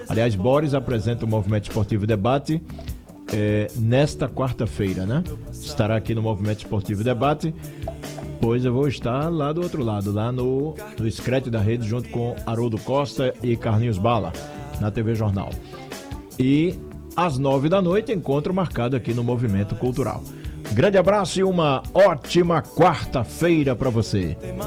Aliás, Boris apresenta o Movimento Esportivo Debate nesta quarta-feira, né? Estará aqui no Movimento Esportivo Debate, pois eu vou estar lá do outro lado, lá no Screte da Rede, junto com Haroldo Costa e Carlinhos Bala, na TV Jornal. E às 9h, encontro marcado aqui no Movimento Cultural. Grande abraço e uma ótima quarta-feira para você.